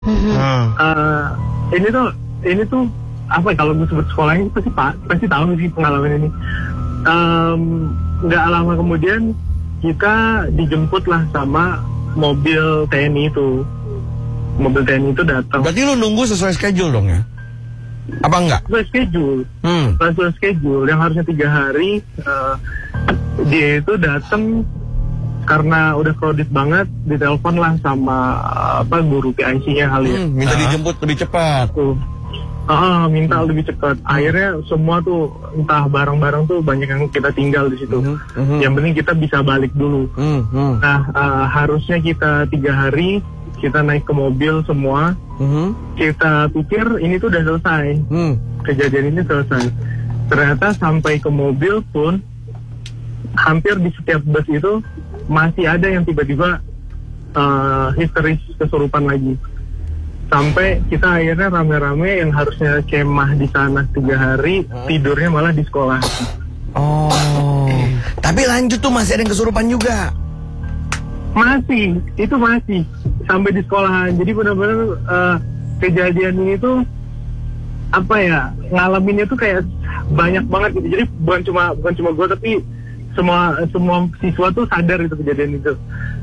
Ini tuh apa? Kalau gue sebut sekolahnya pasti tahu sih pengalaman ini. Nggak lama kemudian kita dijemput lah sama mobil TNI itu. Mobil TNI itu datang. Berarti lu nunggu sesuai schedule dong ya? Apa enggak? Sesuai schedule. Sesuai schedule yang harusnya 3 hari. Dia itu datang karena udah crowded banget, ditelepon lah sama guru PIC-nya kali ya. Minta dijemput lebih cepat. Minta lebih cepat. Akhirnya semua tuh entah barang-barang tuh banyak yang kita tinggal di situ. Yang penting kita bisa balik dulu. Nah, harusnya kita 3 hari kita naik ke mobil semua. Kita pikir ini tuh udah selesai. Kejadian ini selesai. Ternyata sampai ke mobil pun hampir di setiap bus itu masih ada yang tiba-tiba histeris kesurupan lagi. Sampai kita akhirnya rame-rame yang harusnya kemah di sana 3 hari, tidurnya malah di sekolah. Tapi lanjut tuh masih ada yang kesurupan juga. Masih sampai di sekolahan. Jadi benar-benar kejadian ini tuh apa ya, ngalaminnya tuh kayak banyak banget gitu. Jadi bukan cuma gue, tapi semua siswa tuh sadar itu kejadian itu.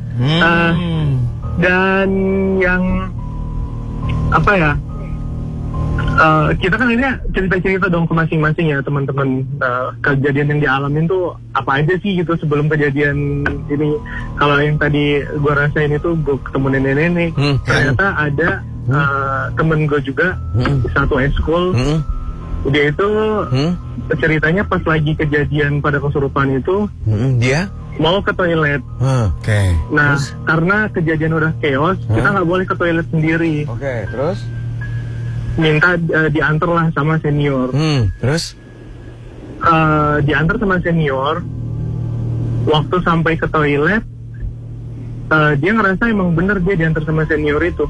Dan yang apa ya, kita kan ini cerita-cerita dong ke masing-masing ya teman-teman, kejadian yang dialamin tuh apa aja sih gitu sebelum kejadian ini. Kalau yang tadi gue rasain itu gue ketemu nenek-nenek, ternyata ada temen gue juga satu school. Dia itu ceritanya pas lagi kejadian pada kesurupan itu, dia mau ke toilet. Nah, karena kejadian udah chaos, kita nggak boleh ke toilet sendiri. Terus? Minta diantar lah sama senior. Terus? Diantar sama senior. Waktu sampai ke toilet, dia ngerasa emang bener dia diantar sama senior itu.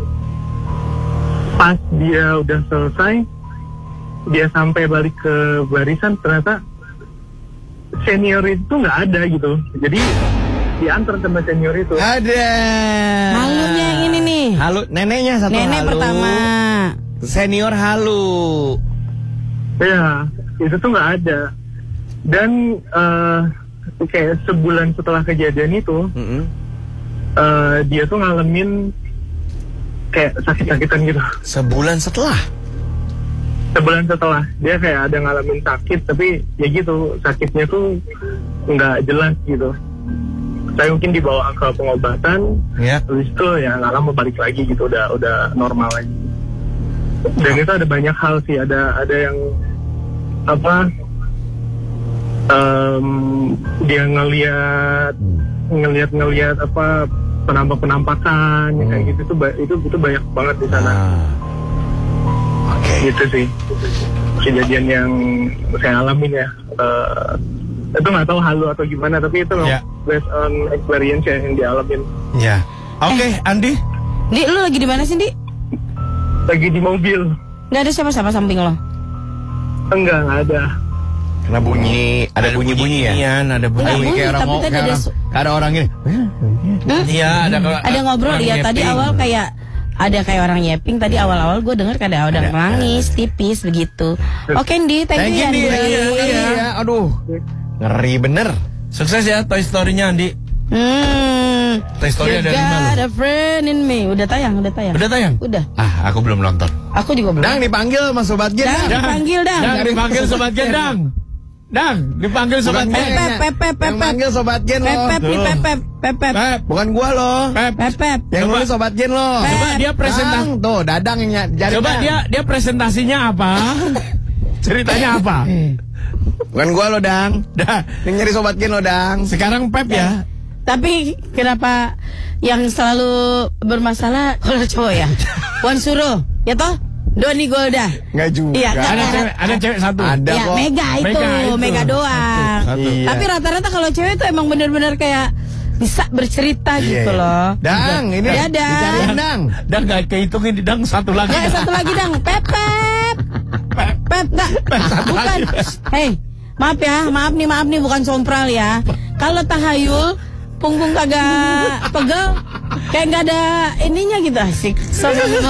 Pas dia udah selesai, dia sampai balik ke barisan, ternyata senior itu nggak ada gitu. Jadi diantar sama senior itu. Ada. Halunya yang ini nih. Halu, neneknya satu Nenek halu. pertama. Senior halu. Ya, itu tuh nggak ada. Dan kayak sebulan setelah kejadian itu, dia tuh ngalamin kayak sakit-sakitan gitu. Sebulan setelah dia kayak ada ngalamin sakit, tapi ya gitu, sakitnya tuh nggak jelas gitu. Saya mungkin dibawa ke pengobatan, habis itu ya nggak lama balik lagi gitu, udah normal lagi. Dan itu ada banyak hal sih, ada yang apa, dia ngelihat apa penampakan kayak gitu, itu banyak banget di sana. Gitu sih kejadian yang saya alamin ya. Itu nggak tahu halu atau gimana, tapi itu based on experience yang dialamin. Oke, Andi. Di, lu lagi di mana sih, Di? Lagi di mobil. Nggak ada siapa-siapa samping lo? Nggak ada. Karena ada bunyi-bunyi ya. Ada bunyi kayak ada orang ini. Iya, ada ngobrol ya. Tadi awal kayak ada kayak orang nyeping. Tadi awal-awal gue denger ada orang nangis tipis begitu. Oke, Andi, thank you Andi. Iya. Aduh, ngeri bener. Sukses ya Toy Story-nya, Andi. Toy Story ada 5 loh. Ada friend in me. Udah tayang. Udah tayang? Udah. Aku belum nonton. Aku juga belum. Dang dipanggil sama Sobat Gen. Dipanggil Dang. Dipanggil Sobat Gen, Dang. Dipanggil Sobat Gen. Yang panggil Sobat Gen lo. Pep. Bukan gua lo. Pep. Yang nulis Sobat Gen lo. Coba dia presentasi. Tuh, Dadang yang jadi. Coba dia presentasinya apa? Ceritanya apa? Bukan gua lo, Dang. Yang nyari Sobat Gen lo, Dang. Sekarang Pep ya. Tapi kenapa yang selalu bermasalah kalau cowok ya? Wan Suruh, ya toh? Doni Golda. Enggak juga. Iya, ada cewek satu. Ada ya, kok. Mega doang. Iya. Tapi rata-rata kalau cewek itu emang bener-bener kayak bisa bercerita gitu loh. Dang, ini dicariin Dang. Dang gak kehitungin di Dang satu lagi. Ya, satu lagi Dang. Pep. Enggak. Bukan. Hei, maaf nih bukan sompral ya. Kalau tahayul punggung kagak pegel, Kayak nggak ada ininya gitu asik.